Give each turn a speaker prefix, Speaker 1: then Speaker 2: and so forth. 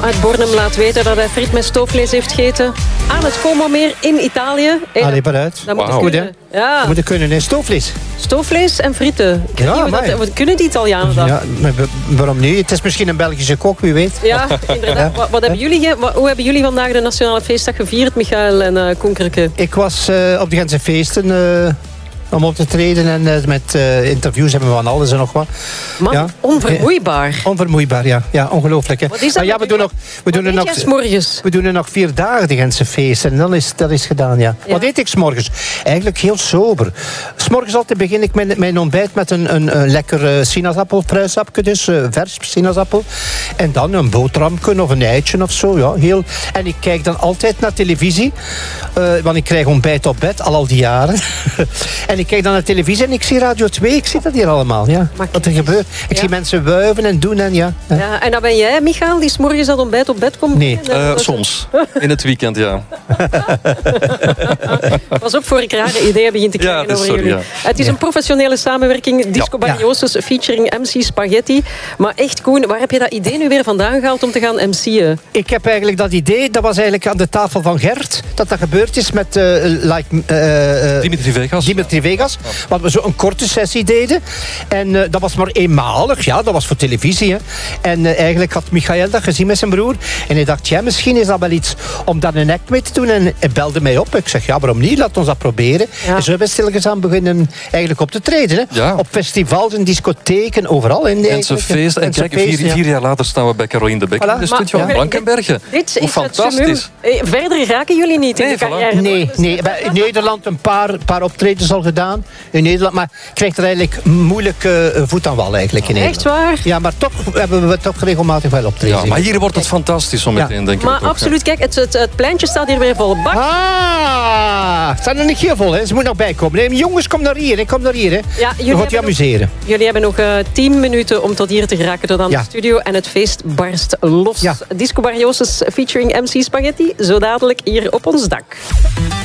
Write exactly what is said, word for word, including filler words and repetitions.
Speaker 1: uit Bornem laat weten dat hij friet met stoofvlees heeft gegeten aan het Como-meer in Italië. Hey,
Speaker 2: Allee, maar uit.
Speaker 1: Dat moet
Speaker 2: wow.
Speaker 1: goed, hè? Ja.
Speaker 2: We moeten kunnen in stoofvlees.
Speaker 1: Stoofvlees en frieten. Ik
Speaker 2: Ja,
Speaker 1: weet niet, wat kunnen die Italianen dat?
Speaker 2: Ja, maar waarom niet? Het is misschien een Belgische kok, wie weet.
Speaker 1: Ja, inderdaad. Wat, wat hebben jullie, wat, hoe hebben jullie vandaag de Nationale Feestdag gevierd, Michael en uh, Koenkerke?
Speaker 2: Ik was uh, op de Gentse feesten uh, om op te treden en uh, met uh, interviews hebben we van alles en nog wat.
Speaker 1: Man, ja. onvermoeibaar.
Speaker 2: Ja, onvermoeibaar, ja. Ja, ongelooflijk. Hè.
Speaker 1: Wat is dat?
Speaker 2: Ja, we doen nog, we doen er nog,
Speaker 1: we
Speaker 2: doen er nog vier dagen de Gentse feesten en dan is dat is gedaan, ja. ja. Wat eet ik 's morgens? Eigenlijk heel sober. 's Morgens altijd begin ik mijn, mijn ontbijt met een, een, een lekker uh, sinaasappel, fruitsapje, dus uh, vers sinaasappel. En dan een boterhamje of een eitje of zo, ja. Heel. En ik kijk dan altijd naar televisie, uh, want ik krijg ontbijt op bed, al al die jaren. En ik kijk dan naar televisie en ik zie Radio twee, ik zie dat hier allemaal, ja. Wat er gebeurt. Ik ja. zie mensen wuiven en doen en ja.
Speaker 1: ja. ja en dan ben jij, Michael, die 's morgens dat ontbijt op bed komt?
Speaker 2: Nee.
Speaker 3: Uh, soms. In het weekend, ja.
Speaker 1: Pas op voor ik rare ideeën begin te krijgen
Speaker 3: ja,
Speaker 1: over
Speaker 3: sorry,
Speaker 1: jullie.
Speaker 3: Ja.
Speaker 1: Het is
Speaker 3: ja.
Speaker 1: een professionele samenwerking, Disco ja. Barriosus featuring M C Spaghetti. Maar echt, Koen, waar heb je dat idee nu weer vandaan gehaald om te gaan M C'en?
Speaker 2: Ik heb eigenlijk dat idee, dat was eigenlijk aan de tafel van Gert, dat dat gebeurd is met uh, like, uh, uh,
Speaker 3: Dimitri Vegas.
Speaker 2: Dimitri Vegas. Ja. Wat we zo een korte sessie deden. En uh, dat was maar eenmalig, ja, dat was voor televisie. Hè. En uh, eigenlijk had Michael dat gezien met zijn broer. En hij dacht, ja, misschien is dat wel iets om daar een act mee te doen. En hij belde mij op. Ik zeg, ja, waarom niet? Laat ons dat proberen. Ja. En zo hebben we stilgezaan beginnen eigenlijk op te treden. Hè.
Speaker 3: Ja.
Speaker 2: Op festivals en discotheken, overal. In
Speaker 3: en zo'n feest. En kijk, vier, vier jaar later staan we bij Caroline de Bekker voilà. in de studio van ja. Blankenbergen.
Speaker 1: Dit is
Speaker 3: fantastisch.
Speaker 1: Het verder raken jullie niet
Speaker 3: nee,
Speaker 1: in de
Speaker 3: voilà.
Speaker 1: carrière.
Speaker 2: Nee, nee. In Nederland een paar, paar optredens al gedaan. In Nederland, maar krijgt er eigenlijk moeilijk uh, voet aan wal eigenlijk in Nederland.
Speaker 1: Echt waar?
Speaker 2: Ja, maar toch hebben we toch regelmatig wel optreden.
Speaker 3: Ja, maar hier wordt het fantastisch zo meteen, ja. denk ik.
Speaker 1: Maar
Speaker 3: ook,
Speaker 1: absoluut, ja. kijk, het, het, het pleintje staat hier weer vol bak.
Speaker 2: Ah, het staat er niet heel vol, hè. Ze moet nog bijkomen. Nee, jongens, kom naar hier, hè. Kom naar hier, hè.
Speaker 1: Ja,
Speaker 2: jullie gaat je amuseren.
Speaker 1: Nog, jullie hebben nog uh, tien minuten om tot hier te geraken, tot aan ja. de studio. En het feest barst los. Ja. Disco Barriosus featuring M C Spaghetti, zo dadelijk hier op ons dak.